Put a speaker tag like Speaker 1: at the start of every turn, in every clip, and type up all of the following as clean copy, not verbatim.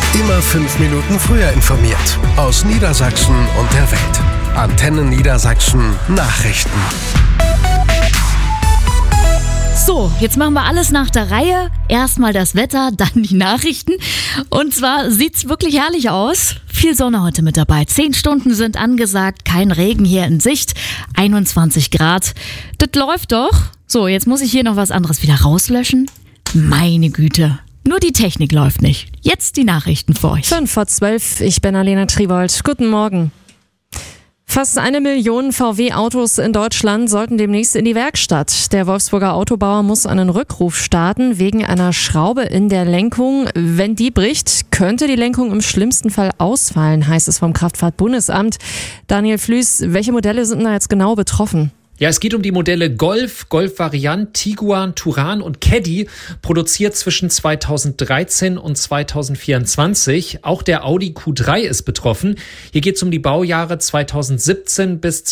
Speaker 1: Immer 5 Minuten früher informiert. Aus Niedersachsen und der Welt. Antenne Niedersachsen Nachrichten.
Speaker 2: So, jetzt machen wir alles nach der Reihe. Erstmal das Wetter, dann die Nachrichten. Und zwar sieht's wirklich herrlich aus. Viel Sonne heute mit dabei. 10 Stunden sind angesagt, kein Regen hier in Sicht. 21 Grad. Das läuft doch. So, jetzt muss ich hier noch was anderes wieder rauslöschen. Meine Güte. Nur die Technik läuft nicht. Jetzt die Nachrichten für euch.
Speaker 3: 11:05, ich bin Alena Triebold. Guten Morgen. Fast 1 Million VW-Autos in Deutschland sollten demnächst in die Werkstatt. Der Wolfsburger Autobauer muss einen Rückruf starten wegen einer Schraube in der Lenkung. Wenn die bricht, könnte die Lenkung im schlimmsten Fall ausfallen, heißt es vom Kraftfahrtbundesamt. Daniel Flüß, welche Modelle sind da jetzt genau betroffen?
Speaker 4: Ja, es geht um die Modelle Golf, Golf-Variant, Tiguan, Touran und Caddy, produziert zwischen 2013 und 2024. Auch der Audi Q3 ist betroffen. Hier geht es um die Baujahre 2017 bis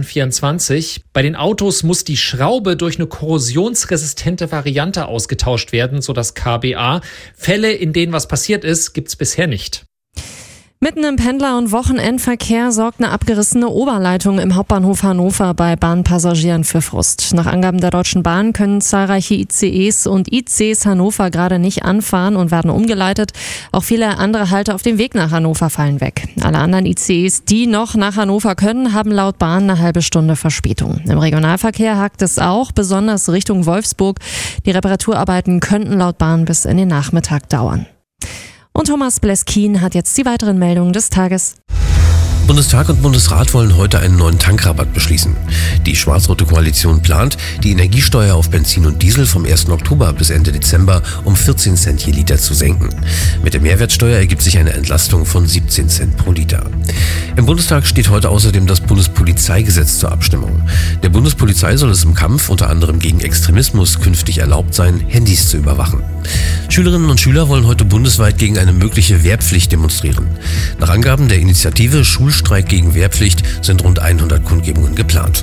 Speaker 4: 2024. Bei den Autos muss die Schraube durch eine korrosionsresistente Variante ausgetauscht werden, so das KBA. Fälle, in denen was passiert ist, gibt's bisher nicht.
Speaker 3: Mitten im Pendler- und Wochenendverkehr sorgt eine abgerissene Oberleitung im Hauptbahnhof Hannover bei Bahnpassagieren für Frust. Nach Angaben der Deutschen Bahn können zahlreiche ICEs und ICs Hannover gerade nicht anfahren und werden umgeleitet. Auch viele andere Halte auf dem Weg nach Hannover fallen weg. Alle anderen ICEs, die noch nach Hannover können, haben laut Bahn eine halbe Stunde Verspätung. Im Regionalverkehr hakt es auch, besonders Richtung Wolfsburg. Die Reparaturarbeiten könnten laut Bahn bis in den Nachmittag dauern. Und Thomas Bleskin hat jetzt die weiteren Meldungen des Tages.
Speaker 5: Bundestag und Bundesrat wollen heute einen neuen Tankrabatt beschließen. Die schwarz-rote Koalition plant, die Energiesteuer auf Benzin und Diesel vom 1. Oktober bis Ende Dezember um 14 Cent je Liter zu senken. Mit der Mehrwertsteuer ergibt sich eine Entlastung von 17 Cent pro Liter. Im Bundestag steht heute außerdem das Bundespolizeigesetz zur Abstimmung. Der Bundespolizei soll es im Kampf unter anderem gegen Extremismus künftig erlaubt sein, Handys zu überwachen. Schülerinnen und Schüler wollen heute bundesweit gegen eine mögliche Wehrpflicht demonstrieren. Nach Angaben der Initiative Schulstreik gegen Wehrpflicht sind rund 100 Kundgebungen geplant.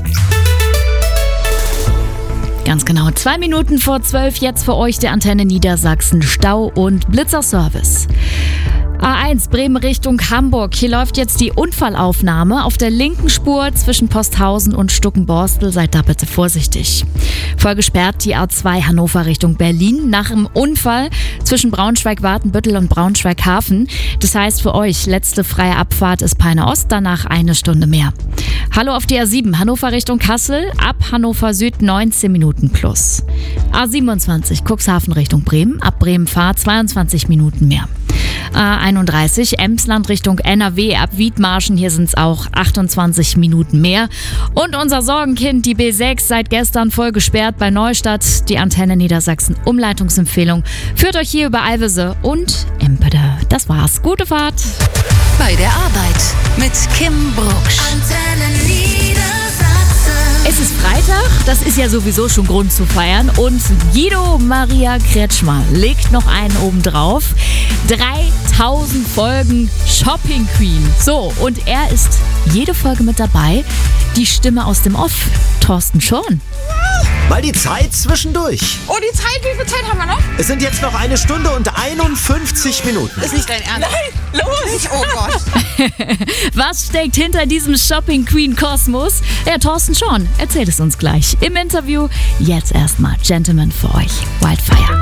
Speaker 2: Ganz genau, 2 Minuten vor 12, jetzt für euch der Antenne Niedersachsen Stau- und Blitzerservice. A1 Bremen Richtung Hamburg. Hier läuft jetzt die Unfallaufnahme auf der linken Spur zwischen Posthausen und Stuckenborstel. Seid da bitte vorsichtig. Voll gesperrt die A2 Hannover Richtung Berlin nach dem Unfall zwischen Braunschweig-Watenbüttel und Braunschweig-Hafen. Das heißt für euch, letzte freie Abfahrt ist Peine Ost, danach 1 Stunde mehr. Hallo auf die A7 Hannover Richtung Kassel, ab Hannover Süd 19 Minuten plus. A27 Cuxhaven Richtung Bremen, ab Bremen Fahr 22 Minuten mehr. A31 Emsland Richtung NRW ab Wiedmarschen, hier sind es auch 28 Minuten mehr. Und unser Sorgenkind, die B6, seit gestern voll gesperrt bei Neustadt. Die Antenne Niedersachsen Umleitungsempfehlung führt euch hier über Alvese und Empede. Das war's. Gute Fahrt.
Speaker 6: Bei der Arbeit mit Kim Brucksch. Antenne Niedersachsen.
Speaker 2: Es ist Freitag, das ist ja sowieso schon Grund zu feiern. Und Guido Maria Kretschmer legt noch einen oben drauf. 3000 Folgen Shopping Queen. So, und er ist jede Folge mit dabei. Die Stimme aus dem Off, Thorsten Schorn.
Speaker 7: Mal die Zeit zwischendurch.
Speaker 8: Oh, die Zeit? Wie viel Zeit haben wir noch?
Speaker 7: Es sind jetzt noch 1 Stunde und 51 Minuten.
Speaker 8: Ist nicht dein Ernst? Nein, los! Oh Gott.
Speaker 2: Was steckt hinter diesem Shopping Queen Kosmos? Der Thorsten Schorn erzählt es uns gleich im Interview. Jetzt erstmal Gentleman für euch. Wildfire.